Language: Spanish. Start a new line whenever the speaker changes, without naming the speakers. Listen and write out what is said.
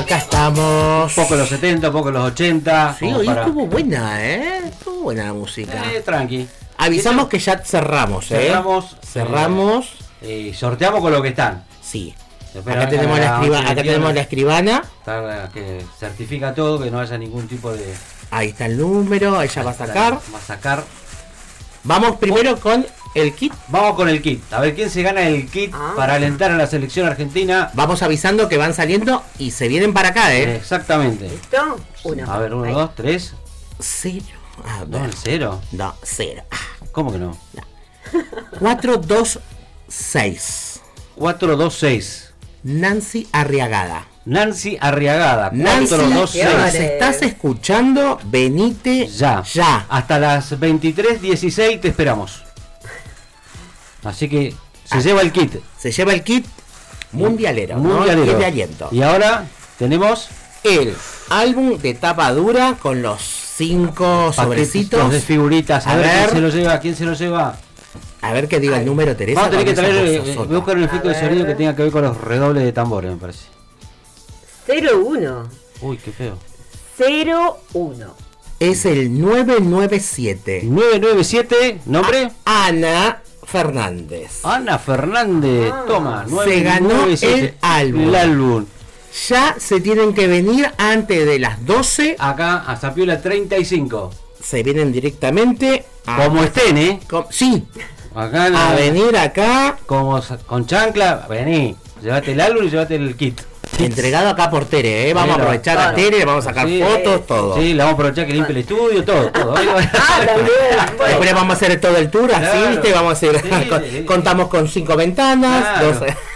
Acá estamos.
Poco los 70, poco los 80.
Sí, hoy estuvo buena, estuvo buena la música.
Tranqui.
Avisamos que ya cerramos, Cerramos.
Sorteamos con lo que están.
Sí. Acá tenemos la escribana.
Que certifica todo, que no haya ningún tipo de...
Ahí está el número, ella va a sacar.
Va a sacar.
Vamos primero con el kit.
Vamos con el kit. A ver quién se gana el kit para alentar a la selección argentina.
Vamos avisando que van saliendo y se vienen para acá,
Exactamente.
¿Listo?
A ver, 1, 2, 3.
0. A ver.
¿No, el 0?
No, 0.
¿Cómo que no?
4, 2, 6.
4, 2, 6.
Nancy Arriagada.
Nancy Arriagada. 4,
Nancy,
2, 6.
si estás escuchando, venite
ya. Hasta las 23:16 te esperamos. Así que se lleva el kit.
Se lleva el kit mundialero.
Mundialero.
Kit de aliento.
Y ahora tenemos
el álbum de tapa dura con los 5 sobrecitos
de figuritas. A ver quién se lo lleva.
A ver qué diga el número, Teresa.
Vamos a tener que traer, voy a buscar un efecto de sonido que tenga que ver con los redobles de tambores, me parece.
01.
Uy, qué feo.
01.
Es el 997.
997, ¿nombre?
Ana Fernández.
Ana Fernández, toma.
Se ganó el álbum.
El álbum.
Ya se tienen que venir antes de las 12.
Acá a Zapiola 35.
Se vienen directamente.
Como estén,
sí.
Acá
a venir acá.
Como con chancla, vení. Llévate el álbum y llévate el kit.
Entregado acá por Tere, Vamos a aprovechar a Tere, vamos a sacar fotos, todo.
Sí, la vamos a aprovechar que limpie el estudio, todo.
Después vamos a hacer todo el tour, así, ¿viste? Vamos a hacer, contamos con 5 ventanas, 12.